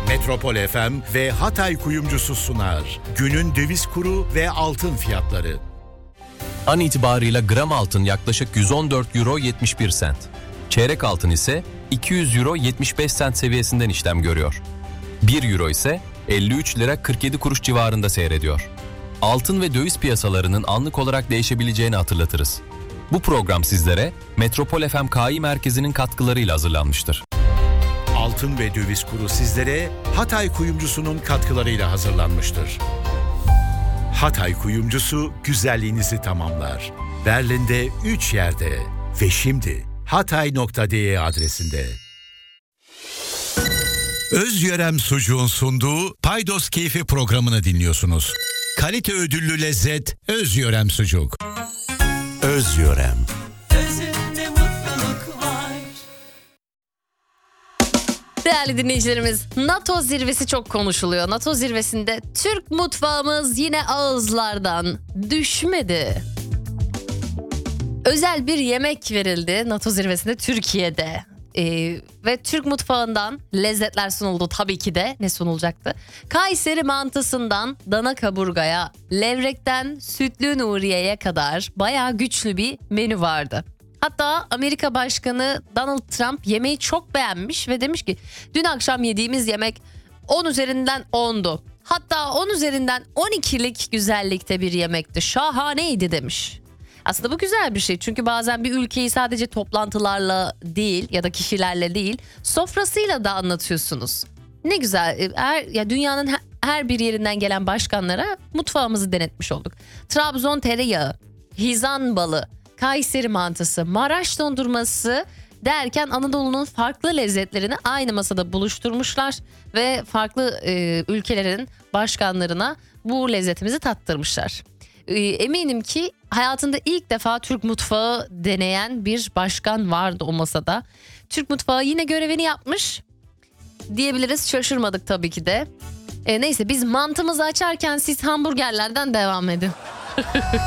Metropol FM ve Hatay Kuyumcusu sunar. Günün döviz kuru ve altın fiyatları. An itibarıyla gram altın yaklaşık 114 euro 71 sent. Çeyrek altın ise 200 euro 75 sent seviyesinden işlem görüyor. 1 euro ise 53 lira 47 kuruş civarında seyrediyor. Altın ve döviz piyasalarının anlık olarak değişebileceğini hatırlatırız. Bu program sizlere Metropol FM Kİ Merkezi'nin katkılarıyla hazırlanmıştır. Altın ve döviz kuru sizlere Hatay Kuyumcusu'nun katkılarıyla hazırlanmıştır. Hatay Kuyumcusu güzelliğinizi tamamlar. Berlin'de 3 yerde ve şimdi hatay.de adresinde. Özyörem Sucuğun sunduğu Paydos Keyfi programını dinliyorsunuz. Kalite ödüllü lezzet Özyörem Sucuk. Özyörem. Özünde mutluluk var. Değerli dinleyicilerimiz, NATO zirvesi çok konuşuluyor. NATO zirvesinde Türk mutfağımız yine ağızlardan düşmedi. Özel bir yemek verildi NATO zirvesinde Türkiye'de. Ve Türk mutfağından lezzetler sunuldu tabii ki de. Ne sunulacaktı? Kayseri mantısından dana kaburgaya, levrekten sütlü Nuriye'ye kadar bayağı güçlü bir menü vardı. Hatta Amerika Başkanı Donald Trump yemeği çok beğenmiş ve demiş ki dün akşam yediğimiz yemek 10 üzerinden 10'du. Hatta 10 üzerinden 12'lik güzellikte bir yemekti. Şahaneydi demiş. Aslında bu güzel bir şey çünkü bazen bir ülkeyi sadece toplantılarla değil ya da kişilerle değil sofrasıyla da anlatıyorsunuz. Ne güzel, ya dünyanın her bir yerinden gelen başkanlara mutfağımızı denetmiş olduk. Trabzon tereyağı, Hizan balı, Kayseri mantısı, Maraş dondurması derken Anadolu'nun farklı lezzetlerini aynı masada buluşturmuşlar ve farklı ülkelerin başkanlarına bu lezzetimizi tattırmışlar. Eminim ki hayatında ilk defa Türk mutfağı deneyen bir başkan vardı o masada. Türk mutfağı yine görevini yapmış diyebiliriz, şaşırmadık tabii ki de. Neyse biz mantımızı açarken siz hamburgerlerden devam edin.